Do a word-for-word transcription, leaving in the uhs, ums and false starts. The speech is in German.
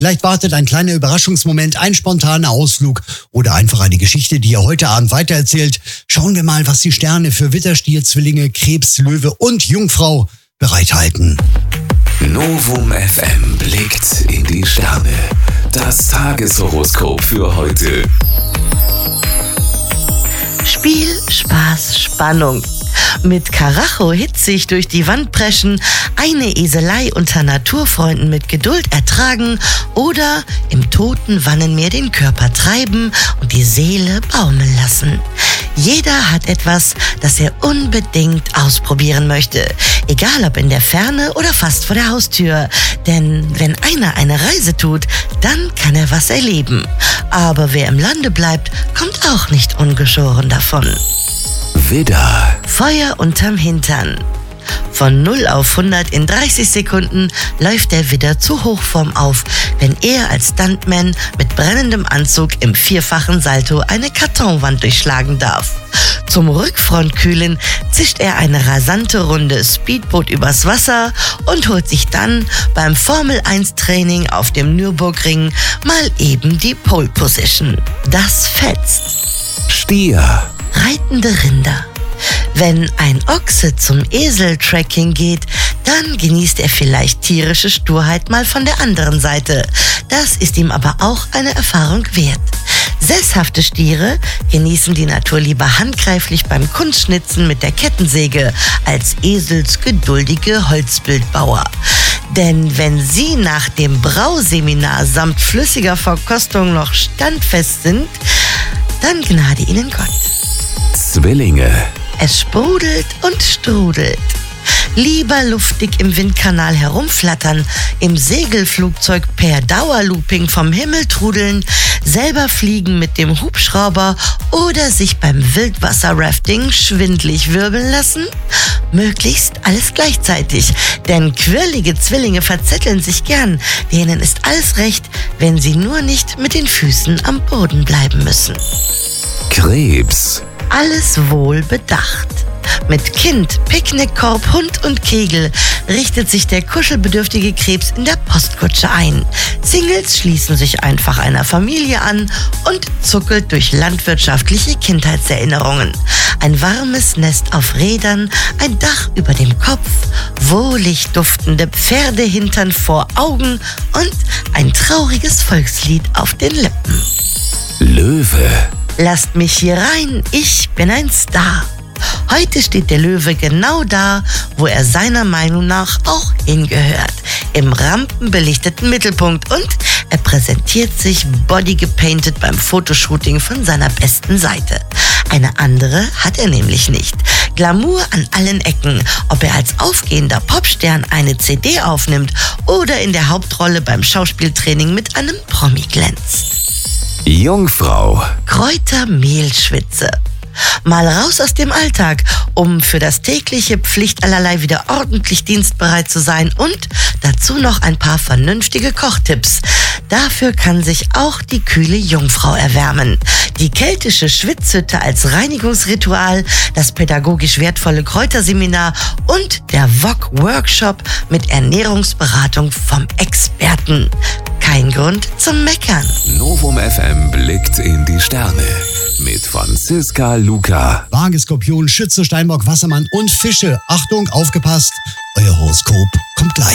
Vielleicht wartet ein kleiner Überraschungsmoment, ein spontaner Ausflug oder einfach eine Geschichte, die ihr heute Abend weitererzählt. Schauen wir mal, was die Sterne für Widder, Stier, Zwillinge, Krebs, Löwe und Jungfrau bereithalten. Novum F M blickt in die Sterne. Das Tageshoroskop für heute. Spiel, Spaß, Spannung. Mit Karacho hitzig durch die Wand preschen, eine Eselei unter Naturfreunden mit Geduld ertragen oder im toten Wannenmeer den Körper treiben und die Seele baumeln lassen. Jeder hat etwas, das er unbedingt ausprobieren möchte. Egal ob in der Ferne oder fast vor der Haustür. Denn wenn einer eine Reise tut, dann kann er was erleben. Aber wer im Lande bleibt, kommt auch nicht ungeschoren davon. Widder. Feuer unterm Hintern. Von null auf hundert in dreißig Sekunden läuft der Widder zu Hochform auf, wenn er als Stuntman mit brennendem Anzug im vierfachen Salto eine Kartonwand durchschlagen darf. Zum Rückfrontkühlen zischt er eine rasante Runde Speedboot übers Wasser und holt sich dann beim Formel eins Training auf dem Nürburgring mal eben die Pole Position. Das fetzt. Stier. Reitende Rinder. Wenn ein Ochse zum Eseltracking geht, dann genießt er vielleicht tierische Sturheit mal von der anderen Seite. Das ist ihm aber auch eine Erfahrung wert. Sesshafte Stiere genießen die Natur lieber handgreiflich beim Kunstschnitzen mit der Kettensäge als eselsgeduldige Holzbildbauer. Denn wenn sie nach dem Brauseminar samt flüssiger Verkostung noch standfest sind, dann gnade ihnen Gott. Zwillinge. Es sprudelt und strudelt. Lieber luftig im Windkanal herumflattern, im Segelflugzeug per Dauerlooping vom Himmel trudeln, selber fliegen mit dem Hubschrauber oder sich beim Wildwasserrafting schwindlig wirbeln lassen? Möglichst alles gleichzeitig, denn quirlige Zwillinge verzetteln sich gern. Denen ist alles recht, wenn sie nur nicht mit den Füßen am Boden bleiben müssen. Krebs. Alles wohl bedacht. Mit Kind, Picknickkorb, Hund und Kegel richtet sich der kuschelbedürftige Krebs in der Postkutsche ein. Singles schließen sich einfach einer Familie an und zuckelt durch landwirtschaftliche Kindheitserinnerungen. Ein warmes Nest auf Rädern, ein Dach über dem Kopf, wohlig duftende Pferdehintern vor Augen und ein trauriges Volkslied auf den Lippen. Löwe. Lasst mich hier rein, ich bin ein Star. Heute steht der Löwe genau da, wo er seiner Meinung nach auch hingehört. Im rampenbelichteten Mittelpunkt und er präsentiert sich bodygepainted beim Fotoshooting von seiner besten Seite. Eine andere hat er nämlich nicht. Glamour an allen Ecken, ob er als aufgehender Popstern eine C D aufnimmt oder in der Hauptrolle beim Schauspieltraining mit einem Promi glänzt. Jungfrau. Kräutermehlschwitze. Mal raus aus dem Alltag, um für das tägliche Pflichtallerlei wieder ordentlich dienstbereit zu sein und dazu noch ein paar vernünftige Kochtipps. Dafür kann sich auch die kühle Jungfrau erwärmen. Die keltische Schwitzhütte als Reinigungsritual, das pädagogisch wertvolle Kräuterseminar und der W O K-Workshop mit Ernährungsberatung vom Experten. Kein Grund zum Meckern. Novum F M blickt in die Sterne. Mit Franziska Luca. Waage, Skorpion, Schütze, Steinbock, Wassermann und Fische. Achtung, aufgepasst, euer Horoskop kommt gleich.